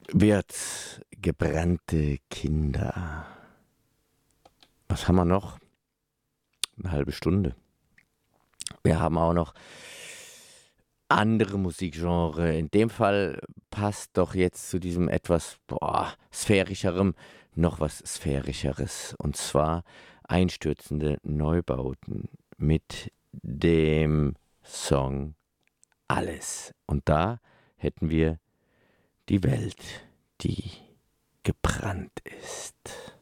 Wird gebrannte Kinder. Was haben wir noch? Eine halbe Stunde. Wir haben auch noch andere Musikgenre. In dem Fall passt doch jetzt zu diesem etwas, sphärischerem noch was Sphärischeres. Und zwar einstürzende Neubauten mit dem Song Alles. Und da hätten wir die Welt, die gebrannt ist.